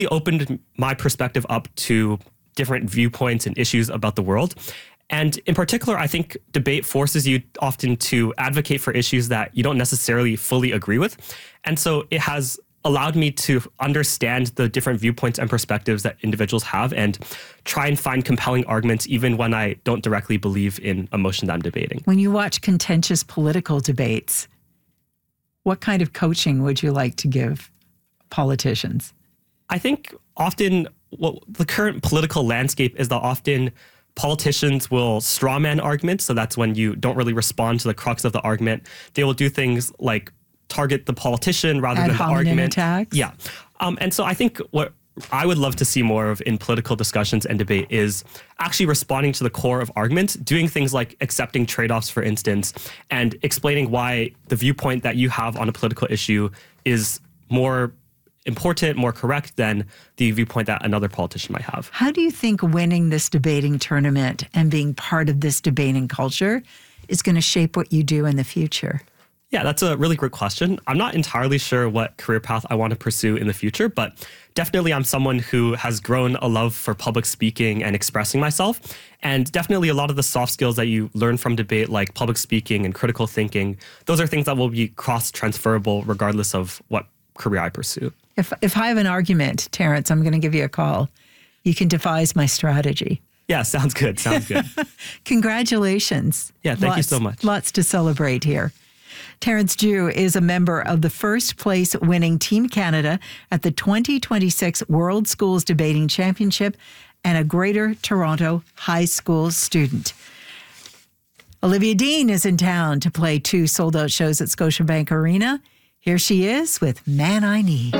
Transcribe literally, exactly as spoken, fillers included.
opened my perspective up to different viewpoints and issues about the world. And in particular, I think debate forces you often to advocate for issues that you don't necessarily fully agree with. And so it has allowed me to understand the different viewpoints and perspectives that individuals have and try and find compelling arguments even when I don't directly believe in a motion that I'm debating. When you watch contentious political debates, what kind of coaching would you like to give politicians? I think often what the current political landscape is that often politicians will strawman arguments. So that's when you don't really respond to the crux of the argument. They will do things like target the politician rather Ad than the hominem argument. attacks. Yeah. Um, and so I think what I would love to see more of in political discussions and debate is actually responding to the core of arguments, doing things like accepting trade-offs, for instance, and explaining why the viewpoint that you have on a political issue is more important, more correct than the viewpoint that another politician might have. How do you think winning this debating tournament and being part of this debating culture is going to shape what you do in the future? Yeah, that's a really great question. I'm not entirely sure what career path I want to pursue in the future, but definitely I'm someone who has grown a love for public speaking and expressing myself. And definitely a lot of the soft skills that you learn from debate, like public speaking and critical thinking, those are things that will be cross-transferable regardless of what career I pursue. If if I have an argument, Terrence, I'm going to give you a call. You can devise my strategy. Yeah, sounds good. Sounds good. Congratulations. Yeah, thank lots, you so much. Lots to celebrate here. Terrence Ju is a member of the first place winning Team Canada at the twenty twenty-six World Schools Debating Championship and a Greater Toronto High School student. Olivia Dean is in town to play two sold-out shows at Scotiabank Arena. Here she is with Man I Need.